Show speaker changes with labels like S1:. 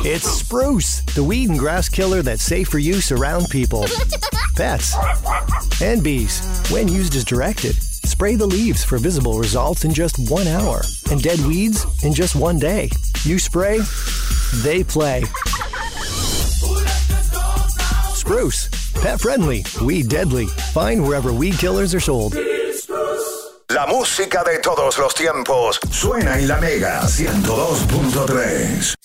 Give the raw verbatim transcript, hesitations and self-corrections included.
S1: It's Spruce, the weed and grass killer that's safe for use around people, pets, and bees. When used as directed, spray the leaves for visible results in just one hour and dead weeds in just one day. You spray, they play. Spruce, pet friendly, weed deadly. Find wherever weed killers are sold.
S2: La música de todos los tiempos suena en la Mega ciento dos punto tres.